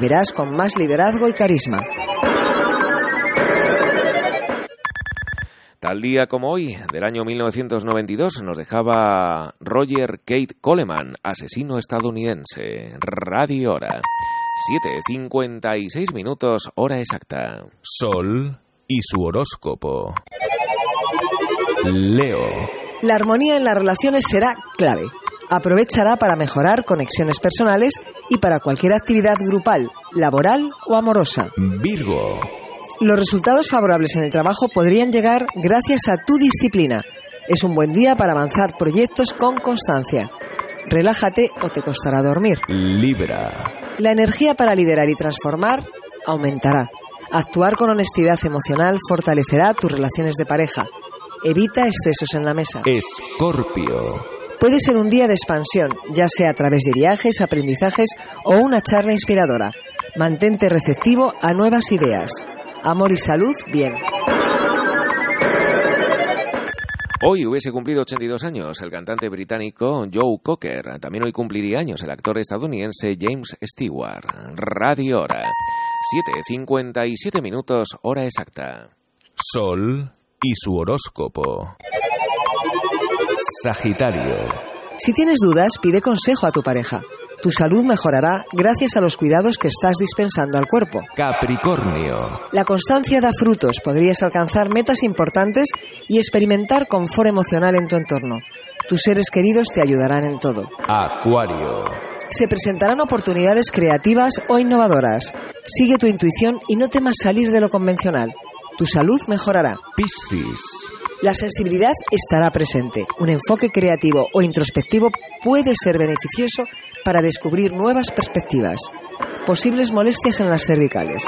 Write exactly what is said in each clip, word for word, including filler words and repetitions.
verás con más liderazgo y carisma. Tal día como hoy, del año mil novecientos noventa y dos, nos dejaba Roger Kate Coleman, asesino estadounidense. Radio Hora. siete cincuenta y seis minutos, hora exacta. Sol y su horóscopo. Leo. La armonía en las relaciones será clave. Aprovechará para mejorar conexiones personales y para cualquier actividad grupal, laboral o amorosa. Virgo. Los resultados favorables en el trabajo podrían llegar gracias a tu disciplina. Es un buen día para avanzar proyectos con constancia. Relájate o te costará dormir. Libra. La energía para liderar y transformar aumentará. Actuar con honestidad emocional fortalecerá tus relaciones de pareja. Evita excesos en la mesa. Escorpio. Puede ser un día de expansión, ya sea a través de viajes, aprendizajes o una charla inspiradora. Mantente receptivo a nuevas ideas. Amor y salud, bien. Hoy hubiese cumplido ochenta y dos años el cantante británico Joe Cocker. También hoy cumpliría años el actor estadounidense James Stewart. Radio Hora. siete cincuenta y siete minutos, hora exacta. Sol y su horóscopo. Sagitario. Si tienes dudas, pide consejo a tu pareja. Tu salud mejorará gracias a los cuidados que estás dispensando al cuerpo. Capricornio. La constancia da frutos. Podrías alcanzar metas importantes y experimentar confort emocional en tu entorno. Tus seres queridos te ayudarán en todo. Acuario. Se presentarán oportunidades creativas o innovadoras. Sigue tu intuición y no temas salir de lo convencional. Tu salud mejorará. Piscis. La sensibilidad estará presente. Un enfoque creativo o introspectivo puede ser beneficioso para descubrir nuevas perspectivas. Posibles molestias en las cervicales.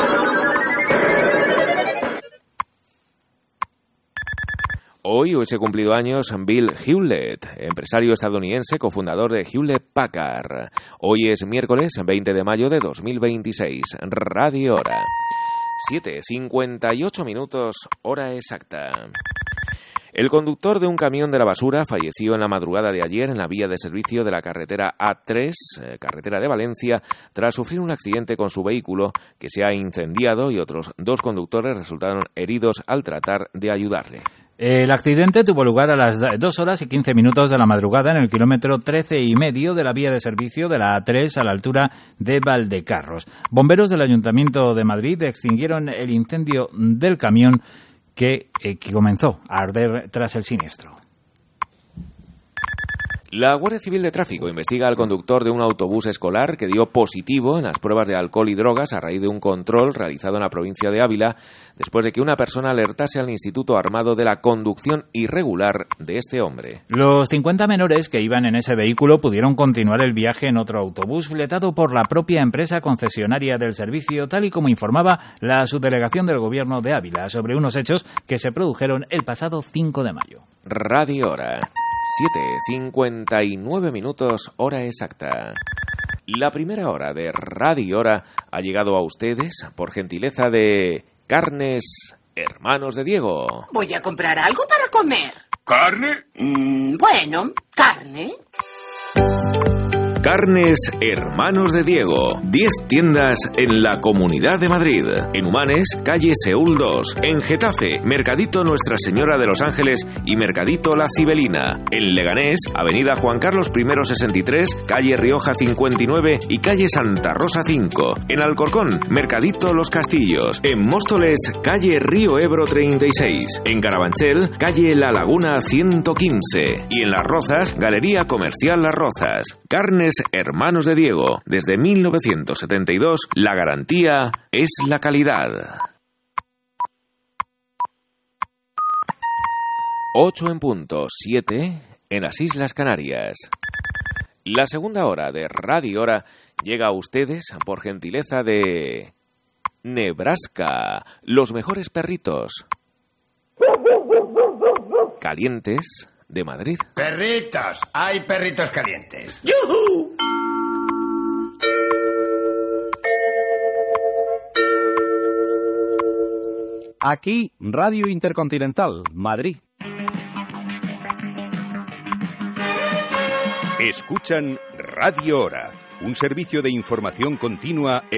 Hoy hubiese cumplido años Bill Hewlett, empresario estadounidense, cofundador de Hewlett Packard. Hoy es miércoles veinte de mayo de dos mil veintiséis. Radio Hora. siete cincuenta y ocho minutos, hora exacta. El conductor de un camión de la basura falleció en la madrugada de ayer en la vía de servicio de la carretera A tres, eh, carretera de Valencia, tras sufrir un accidente con su vehículo que se ha incendiado y otros dos conductores resultaron heridos al tratar de ayudarle. El accidente tuvo lugar a las dos horas y quince minutos de la madrugada en el kilómetro trece y medio de la vía de servicio de la A tres a la altura de Valdecarros. Bomberos del Ayuntamiento de Madrid extinguieron el incendio del camión que, eh, que comenzó a arder tras el siniestro. La Guardia Civil de Tráfico investiga al conductor de un autobús escolar que dio positivo en las pruebas de alcohol y drogas a raíz de un control realizado en la provincia de Ávila después de que una persona alertase al Instituto Armado de la conducción irregular de este hombre. Los cincuenta menores que iban en ese vehículo pudieron continuar el viaje en otro autobús fletado por la propia empresa concesionaria del servicio, tal y como informaba la subdelegación del Gobierno de Ávila sobre unos hechos que se produjeron el pasado cinco de mayo. Radio Hora. siete cincuenta y nueve minutos, hora exacta. La primera hora de Radio Hora ha llegado a ustedes por gentileza de Carnes Hermanos de Diego. Voy a comprar algo para comer. ¿Carne? Mm, bueno, carne. Carnes Hermanos de Diego. diez tiendas en la Comunidad de Madrid. En Humanes, calle Seúl dos. En Getafe, Mercadito Nuestra Señora de los Ángeles y Mercadito La Cibelina. En Leganés, avenida Juan Carlos I sesenta y tres, calle Rioja cincuenta y nueve y calle Santa Rosa cinco. En Alcorcón, Mercadito Los Castillos. En Móstoles, calle Río Ebro treinta y seis. En Carabanchel, calle La Laguna ciento quince. Y en Las Rozas, Galería Comercial Las Rozas. Carnes Hermanos de Diego. Desde mil novecientos setenta y dos, la garantía es la calidad. ocho en punto, siete en las Islas Canarias. La segunda hora de Radio Hora llega a ustedes por gentileza de Nebraska, los mejores perritos calientes de Madrid. Perritos, hay perritos calientes. ¡Yujú! Aquí, Radio Intercontinental, Madrid. Escuchan Radio Hora, un servicio de información continua